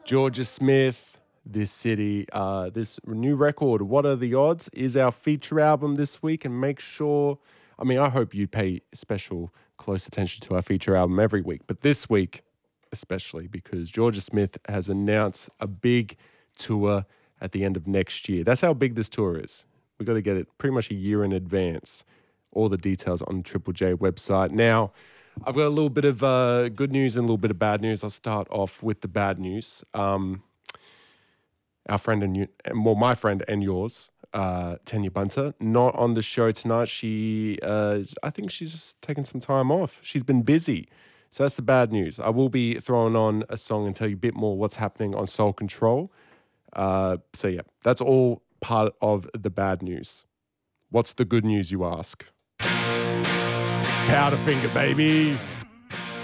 Georgia Smith, This City, this new record, What Are the Odds, is our feature album this week. And make sure, I hope you pay special close attention to our feature album every week, but this week especially because Georgia Smith has announced a big tour at the end of next year. That's how big this tour is. We've got to get it pretty much a year in advance. All the details on the Triple J website. Now, I've got a little bit of good news and a little bit of bad news. I'll start off with the bad news. Our friend my friend and yours, Tanya Bunter, not on the show tonight. I think she's just taking some time off. She's been busy. So that's the bad news. I will be throwing on a song and tell you a bit more what's happening on Soul Control. So yeah, that's all part of the bad news. What's the good news, you ask? Powderfinger, baby.